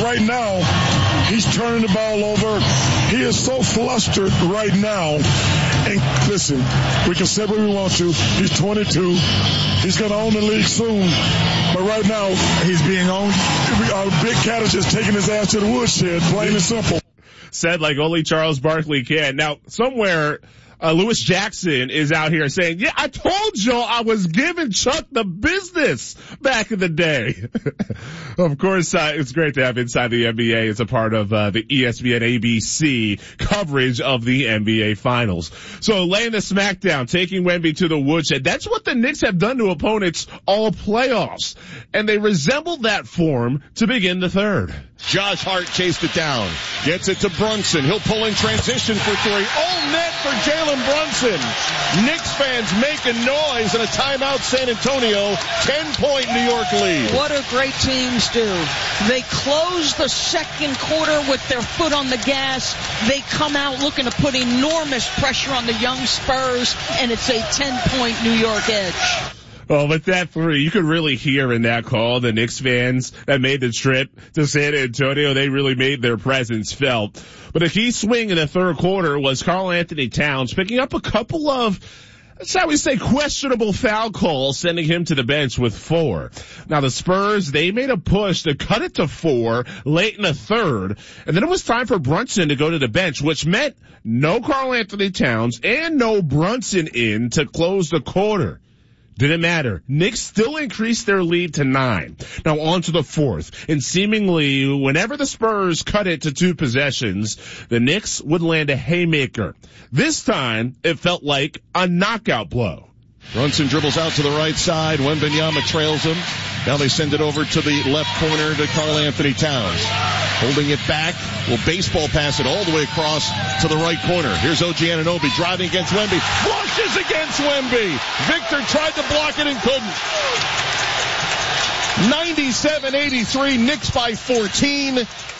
right now, he's turning the ball over. He is so flustered right now. And listen, we can say what we want to. He's 22. He's going to own the league soon. But right now, he's being owned. Big Cat is just taking his ass to the woodshed, plain and simple. Said like only Charles Barkley can. Now, somewhere, Lewis Jackson is out here saying, yeah, I told y'all I was giving Chuck the business back in the day. Of course, it's great to have Inside the NBA. It's a part of the ESPN ABC coverage of the NBA Finals. So laying the smackdown, taking Wemby to the woodshed. That's what the Knicks have done to opponents all playoffs. And they resemble that form to begin the third. Josh Hart chased it down. Gets it to Brunson. He'll pull in transition for three. All net for Jalen Brunson. Knicks fans making noise and a timeout San Antonio. 10-point New York lead. What do great teams do? They close the second quarter with their foot on the gas. They come out looking to put enormous pressure on the young Spurs, and it's a 10-point New York edge. Well, with that three, you could really hear in that call the Knicks fans that made the trip to San Antonio. They really made their presence felt. But a key swing in the third quarter was Karl-Anthony Towns picking up a couple of, shall we say, questionable foul calls, sending him to the bench with 4. Now the Spurs, they made a push to cut it to 4 late in the third, and then it was time for Brunson to go to the bench, which meant no Karl-Anthony Towns and no Brunson in to close the quarter. Didn't matter. Knicks still increased their lead to 9. Now on to the fourth. And seemingly, whenever the Spurs cut it to 2 possessions, the Knicks would land a haymaker. This time, it felt like a knockout blow. Brunson dribbles out to the right side. Wembanyama trails him. Now they send it over to the left corner to Karl-Anthony Towns. Holding it back. Will baseball pass it all the way across to the right corner. Here's OG Anunoby driving against Wemby. Flushes against Wemby. Victor tried to block it and couldn't. 97-83, Knicks by 14.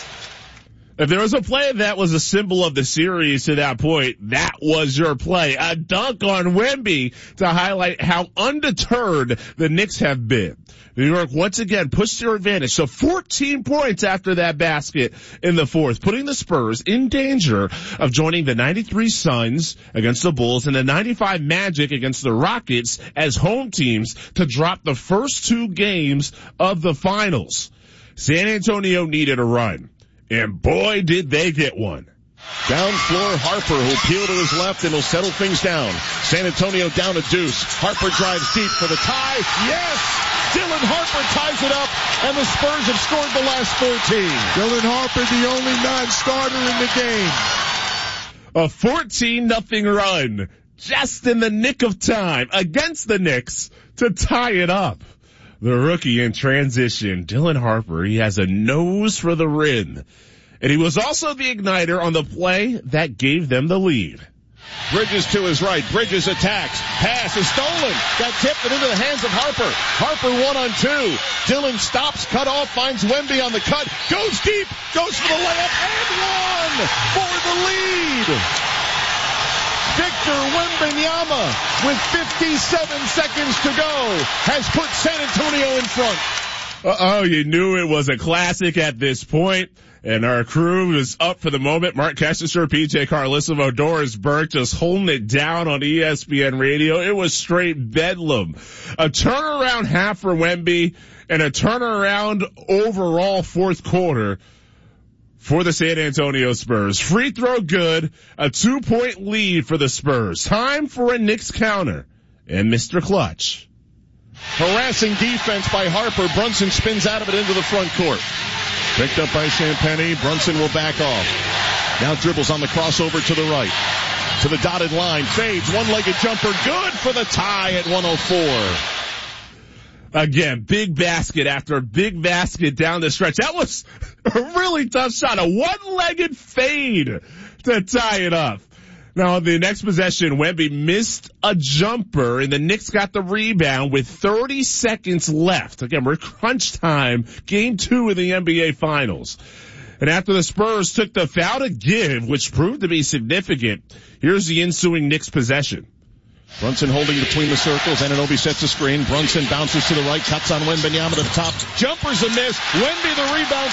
If there was a play that was a symbol of the series to that point, that was your play. A dunk on Wemby to highlight how undeterred the Knicks have been. New York once again pushed their advantage. So 14 points after that basket in the fourth, putting the Spurs in danger of joining the 93 Suns against the Bulls and the 95 Magic against the Rockets as home teams to drop the first 2 games of the finals. San Antonio needed a run. And boy, did they get one. Down floor, Harper will peel to his left and will settle things down. San Antonio down a deuce. Harper drives deep for the tie. Yes! Dylan Harper ties it up, and the Spurs have scored the last 14. Dylan Harper, the only non-starter in the game. A 14-0 run, just in the nick of time against the Knicks to tie it up. The rookie in transition, Dylan Harper, he has a nose for the rim. And he was also the igniter on the play that gave them the lead. Bridges to his right. Bridges attacks. Pass is stolen. Got tipped and into the hands of Harper. Harper 1-on-2. Dylan stops, cut off, finds Wemby on the cut. Goes deep. Goes for the layup and one for the lead. Victor Wembanyama, with 57 seconds to go, has put San Antonio in front. You knew it was a classic at this point. And our crew is up for the moment. Mark Kestecher, PJ Carlissimo, Doris Burke just holding it down on ESPN Radio. It was straight bedlam. A turnaround half for Wemby and a turnaround overall fourth quarter for the San Antonio Spurs. Free throw good. A 2-point lead for the Spurs. Time for a Knicks counter. And Mr. Clutch. Harassing defense by Harper. Brunson spins out of it into the front court. Picked up by Champagnie. Brunson will back off. Now dribbles on the crossover to the right. To the dotted line. Fades. One-legged jumper. Good for the tie at 104. Again, big basket after big basket down the stretch. That was a really tough shot. A one-legged fade to tie it up. Now, the next possession, Wemby missed a jumper, and the Knicks got the rebound with 30 seconds left. Again, we're crunch time, game 2 of the NBA Finals. And after the Spurs took the foul to give, which proved to be significant, here's the ensuing Knicks possession. Brunson holding between the circles. Anunoby sets a screen. Brunson bounces to the right, cuts on Wembanyama to the top. Jumper's a miss. Wemby the rebound.